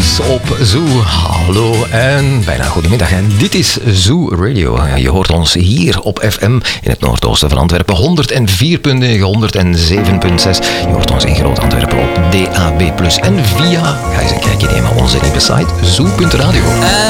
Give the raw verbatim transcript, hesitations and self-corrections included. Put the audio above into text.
Dance op Zoo. Hallo en bijna goedemiddag. En dit is Zoo Radio. Je hoort ons hier op F M in het noordoosten van Antwerpen. honderd vier komma negen, honderd zeven komma zes. Je hoort ons in Groot-Antwerpen op D A B plus. En via, ga eens een kijkje nemen op onze nieuwe site, zoo punt radio.